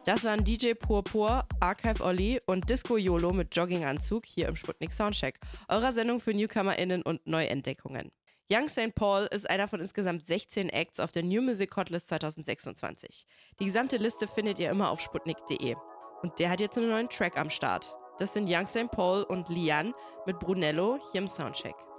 Das waren DJ Purpur, Archive Olli und Disco YOLO mit Jogginganzug hier im Sputnik Soundcheck, eurer Sendung für NewcomerInnen und Neuentdeckungen. Young St. Paul ist einer von insgesamt 16 Acts auf der New Music Hotlist 2026. Die gesamte Liste findet ihr immer auf sputnik.de. Und der hat jetzt einen neuen Track am Start. Das sind Young St. Paul und Lian mit Brunello hier im Soundcheck.